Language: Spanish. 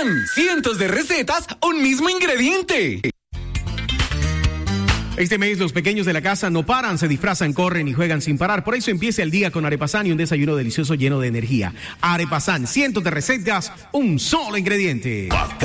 Arepazán, cientos de recetas, un mismo ingrediente. Este mes los pequeños de la casa no paran, se disfrazan, corren y juegan sin parar. Por eso empieza el día con Arepazán y un desayuno delicioso lleno de energía. Arepazán, cientos de recetas, un solo ingrediente.